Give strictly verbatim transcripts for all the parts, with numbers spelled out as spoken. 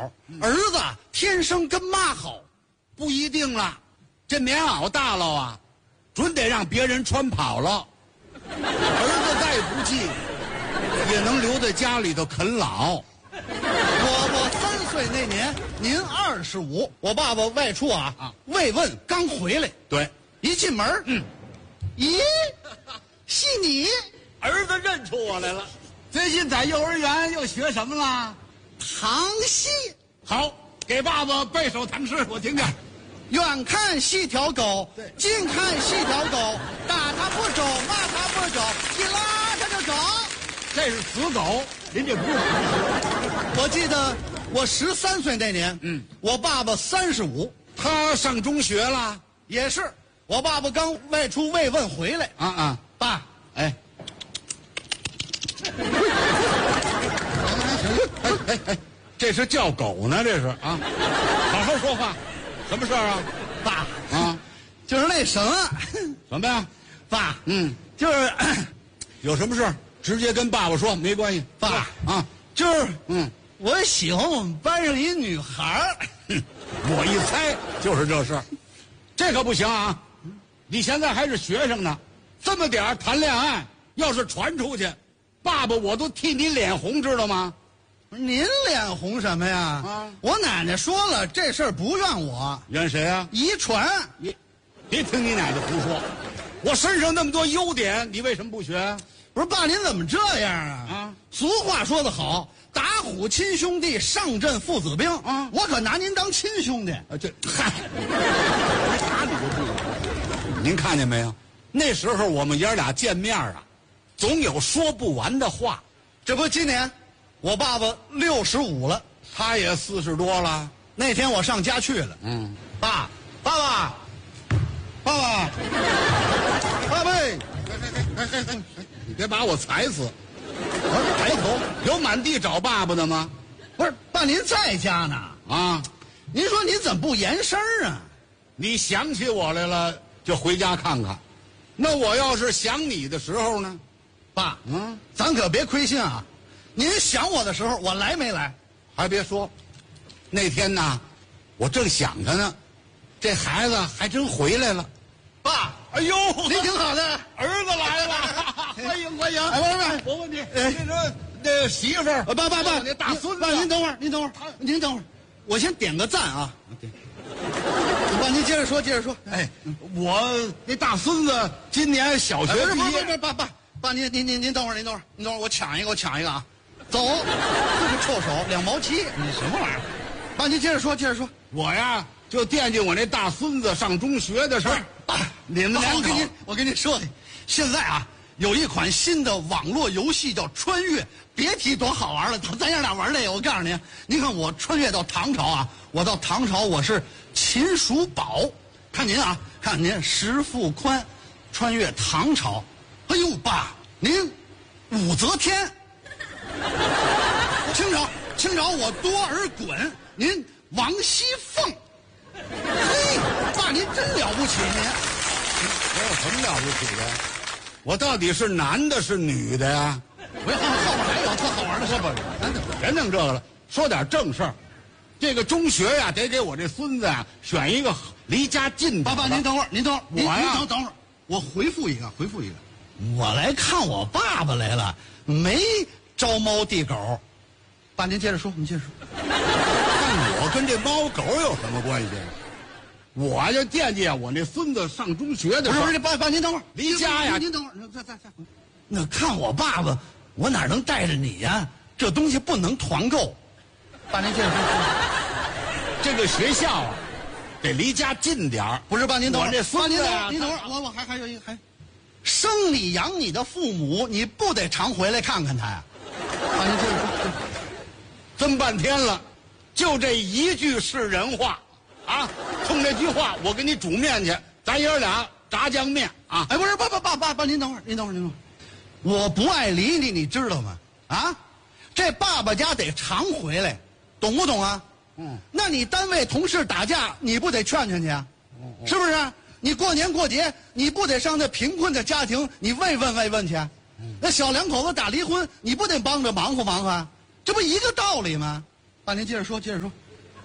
好，儿子天生跟妈好， 不一定了。这棉袄大了啊，准得让别人穿跑了。儿子再不济，也能留在家里头啃老。 我我三岁那年，您二十五，我爸爸外出啊，啊慰问刚回来， 对， 一进门，嗯，咦，是你？ 儿子认出我来了。最近在幼儿园又学什么了？ 唐戏。 好，给爸爸背首唐诗，我听听。 远看细条狗，近看细条狗，打它不走，骂它不走，一拉它就走。 这是死狗，您这不是唐诗。 我记得我十三岁那年，嗯，我爸爸三十五， 他上中学了， 也是我爸爸刚外出慰问回来。 啊啊， 爸， 哎，哎哎哎，这是叫狗呢，这是啊，好好说话。什么事儿啊， 爸？ 啊， 就是那什么， 什么呀， 爸？ 嗯， 就是有什么事直接跟爸爸说，没关系。 爸啊， 就是嗯， 我喜欢我们班上一女孩儿。 我一猜就是这事儿，这可不行啊！你现在还是学生呢，这么点儿谈恋爱，要是传出去，爸爸我都替你脸红，知道吗？ 您脸红什么呀？啊！我奶奶说了，这事儿不怨我， 怨谁啊？ 遗传。 你别听你奶奶胡说，我身上那么多优点，你为什么不学？ 不是爸，您怎么这样啊？ 啊！ 俗话说得好，打虎亲兄弟，上阵父子兵。啊！我可拿您当亲兄弟。 啊，这嗨，没打你就不了。您看见没有？那时候我们爷俩见面啊，总有说不完的话。 这不，今年我爸爸六十五了， 他也四十多了。 那天我上家去了， 嗯， 爸，爸爸，爸爸，爸爸， 哎哎哎哎，你别把我踩死！ 我抬头， 有满地找爸爸的吗？ 不是，爸，您在家呢？ 啊， 您说您怎么不言声啊？ 你想起我来了，就回家看看。那我要是想你的时候呢？ 爸， 嗯， 咱可别亏心啊！您想我的时候，我来没来？ 还别说，那天呢，我正想着呢，这孩子还真回来了。 爸， 哎呦， 您挺好的， 儿子来了，欢迎欢迎！ 哎，不是不是， 我问你，哎，你说那媳妇儿， 爸爸爸， 那大孙子， 爸，您等会儿，您等会儿，您等会儿，我先点个赞啊！爸，您接着说，接着说。 哎，我那大孙子今年小学毕业。 不是不是，爸爸爸，您您您您等会儿，您等会儿，您等会儿，我抢一个，我抢一个啊！走，这是臭手，两毛七，你什么玩意儿？爸，您接着说，接着说。 我呀，就惦记我那大孙子上中学的事儿。 爸， 你们俩， 我跟您我跟您说，现在啊，有一款新的网络游戏叫《穿越》，别提多好玩了。咱咱爷俩玩这个，我告诉您，您看我穿越到唐朝啊，我到唐朝我是秦叔宝，看您啊，看您石富宽，穿越唐朝。哎呦，爸，您武则天。清朝，清朝我多尔衮，您王熙凤。嘿，爸，您真了不起，您。 我有什么了不起的？我到底是男的，是女的呀？ 我后后边还有特好玩的事不不，别弄这个了，说点正事儿。这个中学呀，得给我这孙子呀选一个离家近的。 爸爸，您等会儿，您等会儿， 我呀， 您等等会儿，我回复一个，回复一个。我来看我爸爸来了，没招猫递狗。爸，您接着说，您接着说。 看我跟这猫狗有什么关系？我就惦记啊，我那孙子上中学的时候。 不是，爸爸，您等会儿， 离家呀， 您等会儿，再再再回。那看我爸爸，我哪能带着你呀？这东西不能团购。爸，您接着说。 这个学校啊，得离家近点儿。 不是，爸，您等会儿， 我这孙子呀， 您等会儿，我我还还有一个还，生你养你的父母，你不得常回来看看他呀？爸，您接着说。 这么半天了，就这一句是人话，啊，冲这句话我给你煮面去，咱爷俩炸酱面啊！ 哎，不是，爸爸爸爸爸，您等会儿，您等会儿，您等会儿，我不爱理你，你知道吗？啊，这爸爸家得常回来，懂不懂啊？嗯，那你单位同事打架，你不得劝劝去啊？嗯嗯、是不是？你过年过节，你不得上那贫困的家庭，你慰问慰问去？嗯、那小两口子打离婚，你不得帮着忙活忙活啊？这不一个道理吗？ 爸，您接着说，接着说。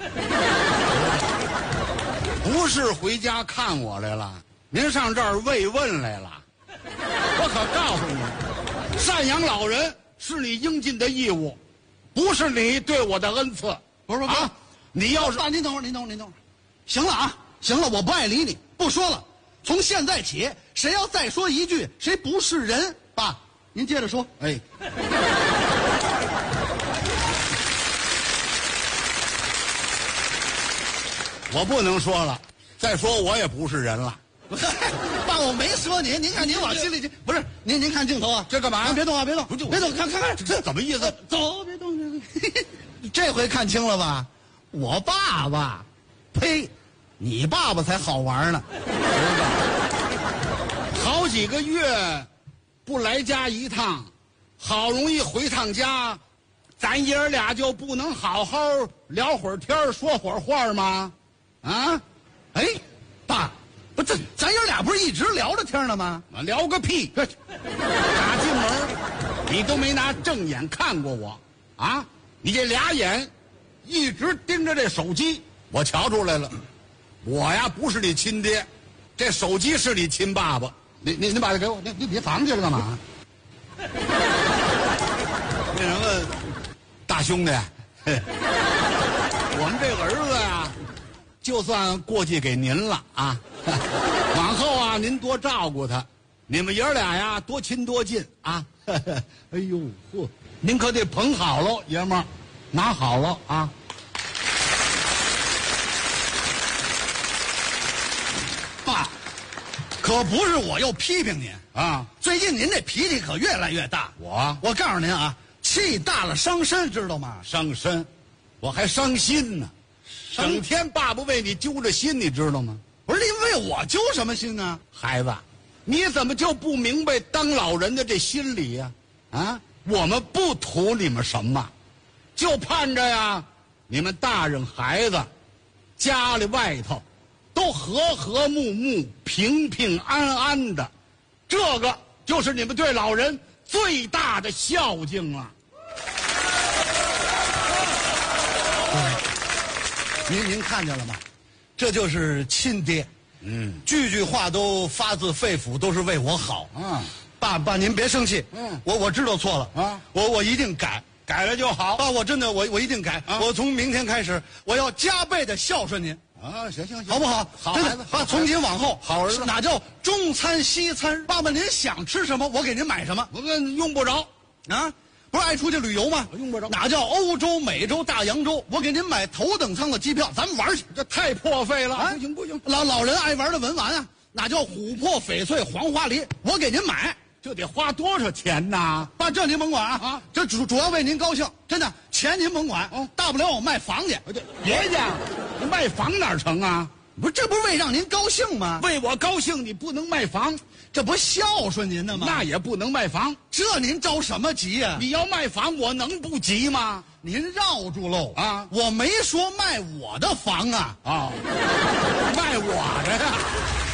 不是回家看我来了，您上这儿慰问来了。我可告诉你，赡养老人是你应尽的义务，不是你对我的恩赐。 不是不是啊，你要是爸，您等会儿，您等会儿，您等会儿。行了啊，行了，我不爱理你，不说了。从现在起，谁要再说一句，谁不是人。爸，您接着说。 哎。我不能说了，再说我也不是人了。 爸，我没说您，您看您往心里去，不是您您看镜头啊， 这干嘛呀？ 别动啊，别动， 不是别动，看看看， 这怎么意思？ 走，别动，别动。这回看清了吧？我爸爸，呸，你爸爸才好玩呢。 好几个月不来家一趟，好容易回趟家，咱爷儿俩就不能好好聊会儿天说会儿话吗？啊， 哎，爸，不这咱爷俩不是一直聊着天呢吗？ 聊个屁！打进门你都没拿正眼看过我啊！你这俩眼一直盯着这手机，我瞧出来了，我呀不是你亲爹，这手机是你亲爸爸。你你你把它给我，你你你藏起来干嘛？那什么，大兄弟，我们这个儿子呀，就算过继给您了啊，往后啊您多照顾他，你们爷儿俩呀多亲多近啊。哎呦嚯，您可得捧好喽，爷们儿，拿好了啊。 爸，可不是我又批评您啊！ 最近您这脾气可越来越大。 我我告诉您啊，气大了伤身，知道吗？ 伤身，我还伤心呢，整天爸爸为你揪着心，你知道吗？ 不是您为我揪什么心呢？ 孩子，你怎么就不明白当老人的这心理呀？啊，我们不图你们什么，就盼着呀，你们大人孩子，家里外头都和和睦睦、平平安安的，这个就是你们对老人最大的孝敬了。 您您看见了吗？这就是亲爹， 嗯， 句句话都发自肺腑，都是为我好。 嗯， 爸爸您别生气， 嗯， 我我知道错了啊， 我我一定改， 改了就好。 爸，我真的我我一定改， 啊， 我从明天开始，我要加倍的孝顺您。 啊，行行行， 好不好？ 好孩子， 爸，从今往后， 好儿子， 哪叫中餐西餐？爸爸，您想吃什么，我给您买什么。 我跟用不着， 啊，不是爱出去旅游吗？ 用不着。 哪叫欧洲、美洲、大洋洲？我给您买头等舱的机票，咱们玩去。 这太破费了啊！ 不行不行， 老老人爱玩的文玩啊，哪叫琥珀、翡翠、黄花梨？我给您买。 这得花多少钱呢？ 爸，这您甭管啊！ 啊， 这主主要为您高兴，真的，钱您甭管。 哦， 大不了我卖房去。 别介，你卖房哪成啊？ 不是，这不是为让您高兴吗？ 为我高兴，你不能卖房， 这不孝顺您的吗？ 那也不能卖房， 这您着什么急呀？ 你要卖房，我能不急吗？ 您绕住喽啊！ 我没说卖我的房啊！ 啊，卖我的呀！